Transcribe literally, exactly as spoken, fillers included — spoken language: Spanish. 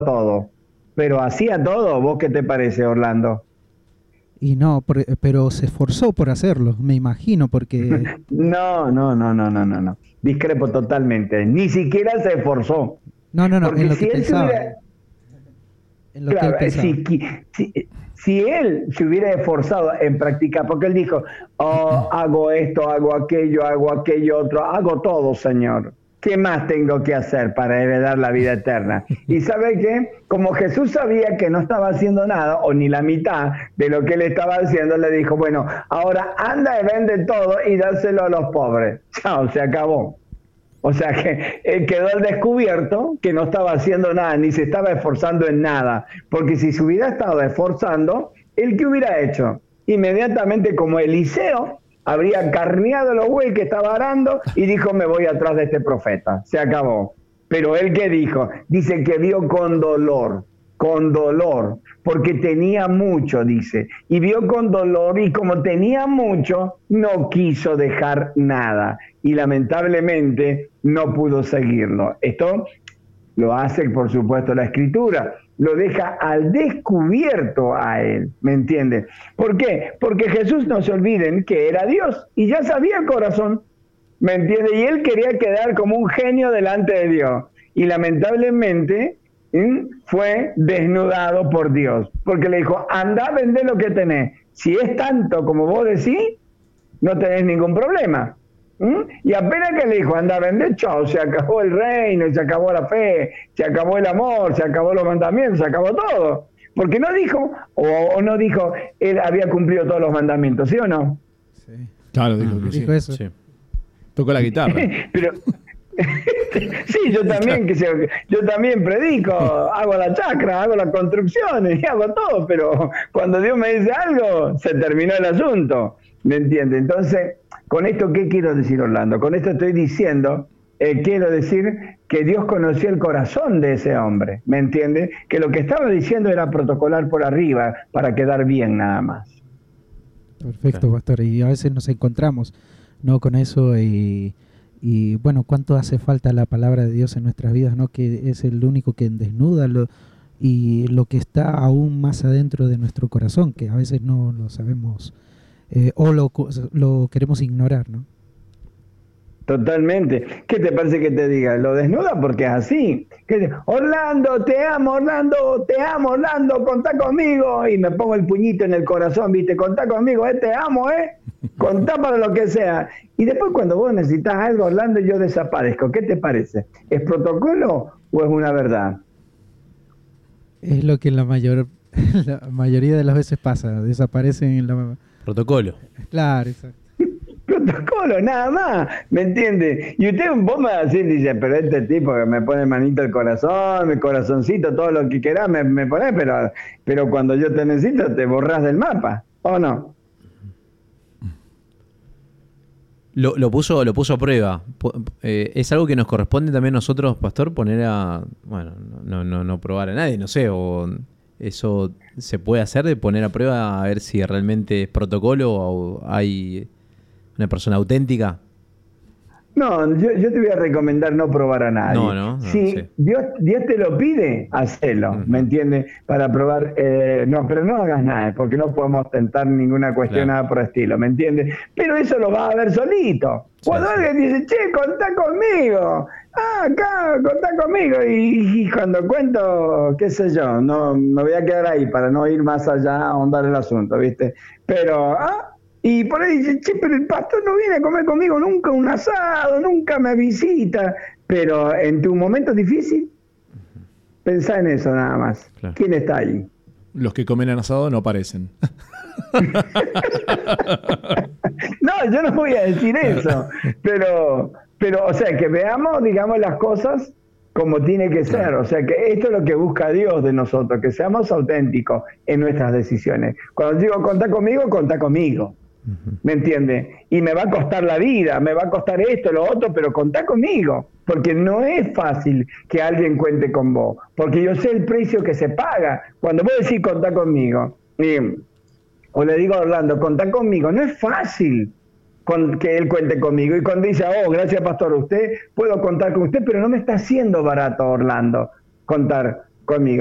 todo. Pero hacía todo. ¿Vos qué te parece, Orlando? Y no, por- pero se esforzó por hacerlo, me imagino, porque... No, no, no, no, no, no, no. Discrepo totalmente. Ni siquiera se esforzó. No, no, no, en Porque lo que si él se pensaba, hubiera, en lo que él claro, eh, pensaba. si, qui- si, si él se hubiera esforzado en practicar, porque él dijo, oh, hago esto, hago aquello, hago aquello otro, hago todo, Señor. ¿Qué más tengo que hacer para heredar la vida eterna? Y ¿sabe qué? Como Jesús sabía que no estaba haciendo nada, o ni la mitad de lo que él estaba haciendo, le dijo, bueno, ahora anda y vende todo y dáselo a los pobres. Chao, se acabó. O sea que él quedó al descubierto que no estaba haciendo nada, ni se estaba esforzando en nada. Porque si se hubiera estado esforzando, ¿él qué hubiera hecho? Inmediatamente como Eliseo, habría carneado los bueyes que estaba arando y dijo, me voy atrás de este profeta. Se acabó. Pero él, ¿qué dijo? Dice que vio con dolor, con dolor, porque tenía mucho, dice. Y vio con dolor y como tenía mucho, no quiso dejar nada. Y lamentablemente no pudo seguirlo. Esto lo hace, por supuesto, la Escritura. Lo deja al descubierto a él, ¿me entiende? ¿Por qué? Porque Jesús, no se olviden, que era Dios y ya sabía el corazón, ¿me entiende? Y él quería quedar como un genio delante de Dios. Y lamentablemente ¿sí? fue desnudado por Dios, porque le dijo, anda, vende lo que tenés. Si es tanto como vos decís, no tenés ningún problema. ¿Mm? Y apenas que le dijo, anda a vender, chao, se acabó el reino, se acabó la fe, se acabó el amor, se acabó los mandamientos, se acabó todo. Porque no dijo, o, o no dijo, él había cumplido todos los mandamientos, ¿sí o no? Sí. Claro, dijo que Dijo sí. eso. Sí. Tocó la guitarra. Pero sí, yo también, que se- yo también predico, hago la chacra, hago las construcciones y hago todo, pero cuando Dios me dice algo, se terminó el asunto, ¿me entiende? Entonces, con esto, ¿qué quiero decir, Orlando? Con esto estoy diciendo, eh, quiero decir que Dios conoció el corazón de ese hombre, ¿me entiende? Que lo que estaba diciendo era protocolar por arriba para quedar bien nada más. Perfecto, Claro. pastor. Y a veces nos encontramos, ¿no? Con eso y, y bueno, cuánto hace falta la palabra de Dios en nuestras vidas, ¿no? Que es el único que desnuda lo, y lo que está aún más adentro de nuestro corazón, que a veces no lo sabemos eh, o lo, co- lo queremos ignorar, ¿no? Totalmente. ¿Qué te parece que te diga? Lo desnuda porque es así. ¿Qué te- Orlando, te amo, Orlando, te amo, Orlando, contá conmigo. Y me pongo el puñito en el corazón, ¿viste? Contá conmigo, eh, te amo, ¿eh? Contá para lo que sea. Y después cuando vos necesitas algo, Orlando, yo desaparezco. ¿Qué te parece? ¿Es protocolo o es una verdad? Es lo que la mayor la mayoría de las veces pasa, desaparecen en la... Protocolo. Claro, exacto. Protocolo, nada más, ¿me entiende? Y usted, vos me decís, dice, pero este tipo que me pone manito el corazón, mi corazoncito, todo lo que querás me, me pone, pero, pero cuando yo te necesito te borrás del mapa, ¿o no? Lo, lo puso lo puso a prueba. Po- eh, es algo que nos corresponde también a nosotros, pastor, poner a... Bueno, no, no, no probar a nadie, no sé, o eso se puede hacer de poner a prueba a ver si realmente es protocolo o hay una persona auténtica. No, yo, yo te voy a recomendar no probar a nadie. No, no, no, si sí. Dios, Dios te lo pide, hacelo, Ujú. ¿me entiendes? Para probar, eh, no, pero no hagas nada, porque no podemos tentar ninguna cuestión, Claro. nada por el estilo, ¿me entiendes? Pero eso lo vas a ver solito. Sí, Cuando sí. alguien dice, che, contá conmigo, ah, acá, contá conmigo, y, y cuando cuento, qué sé yo, no me voy a quedar ahí para no ir más allá a ahondar el asunto, ¿viste? Pero, ah, y por ahí dice, che, pero el pastor no viene a comer conmigo nunca un asado, nunca me visita. Pero en tu momento difícil, pensá en eso nada más. Claro. ¿Quién está ahí? Los que comen en asado no aparecen. No, yo no voy a decir eso. Pero, pero, o sea, que veamos, digamos, las cosas como tiene que ser. Claro. O sea, que esto es lo que busca Dios de nosotros, que seamos auténticos en nuestras decisiones. Cuando digo contá conmigo, contá conmigo. ¿Me entiende? Y me va a costar la vida, me va a costar esto, lo otro, pero contá conmigo, porque no es fácil que alguien cuente con vos, porque yo sé el precio que se paga. Cuando vos decís contá conmigo, y, o le digo a Orlando, contá conmigo, no es fácil con, que él cuente conmigo. Y cuando dice, oh, gracias pastor, usted, puedo contar con usted, pero no me está haciendo barato, Orlando, contar conmigo.